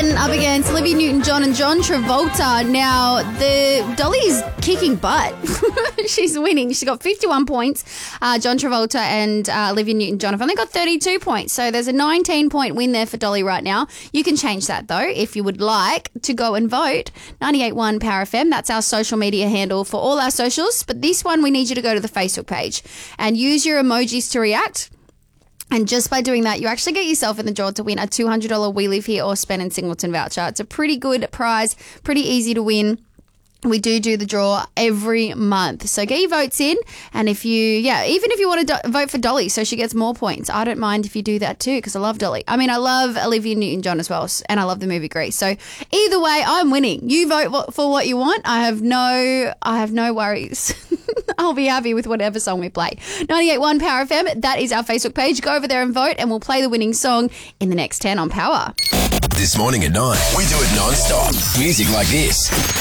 Patton up against Olivia Newton-John and John Travolta. Now, Dolly's kicking butt. She's winning. She's got 51 points. John Travolta and Olivia Newton-John have only got 32 points. So there's a 19-point win there for Dolly right now. You can change that, though, if you would like to go and vote. 98.1 Power FM. That's our social media handle for all our socials. But this one, we need you to go to the Facebook page and use your emojis to react. And just by doing that, you actually get yourself in the draw to win a $200 We Live Here or Spend in Singleton voucher. It's a pretty good prize, pretty easy to win. We do the draw every month. So get your votes in. And even if you want to vote for Dolly so she gets more points, I don't mind if you do that too because I love Dolly. I mean, I love Olivia Newton-John as well, and I love the movie Grease. So either way, I'm winning. You vote for what you want. I have no worries. I'll be happy with whatever song we play. 98.1 Power FM, that is our Facebook page. Go over there and vote and we'll play the winning song in the next 10 on Power. This morning at 9, we do it non-stop. Music like this.